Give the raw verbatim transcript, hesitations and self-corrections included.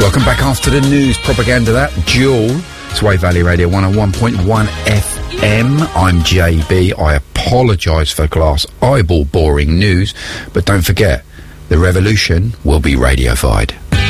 Welcome back after the news. Propaganda that. Dual. It's Wave Valley Radio one oh one point one F M. I'm J B. I apologise for glass eyeball boring news, but don't forget, the revolution will be radiofied.